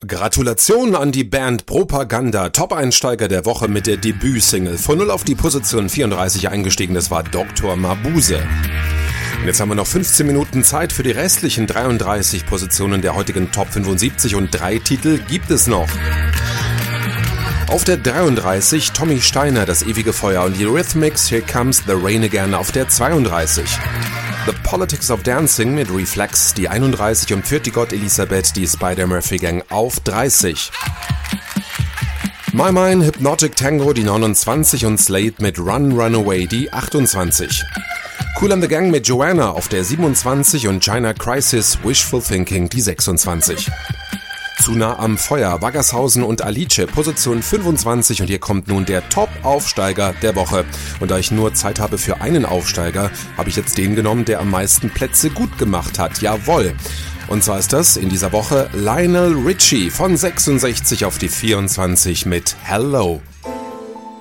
Gratulation an die Band Propaganda, Top-Einsteiger der Woche mit der Debütsingle. Von 0 auf die Position 34 eingestiegen, das war Dr. Mabuse. Und jetzt haben wir noch 15 Minuten Zeit für die restlichen 33 Positionen der heutigen Top 75 und 3 Titel gibt es noch. Auf der 33 Tommy Steiner, Das ewige Feuer und die Eurythmics, Here Comes the Rain Again auf der 32. The Politics of Dancing mit Reflex, die 31 und Pfirti Gott Elisabeth, die Spider-Murphy Gang auf 30. My Mind, Hypnotic Tango, die 29 und Slade mit Run Run Away, die 28. Kool and the Gang mit Joanna auf der 27 und China Crisis, Wishful Thinking, die 26. Zu nah am Feuer, Waggershausen und Alice, Position 25 und hier kommt nun der Top-Aufsteiger der Woche. Und da ich nur Zeit habe für einen Aufsteiger, habe ich jetzt den genommen, der am meisten Plätze gut gemacht hat. Jawohl! Und zwar ist das in dieser Woche Lionel Richie von 66 auf die 24 mit Hello.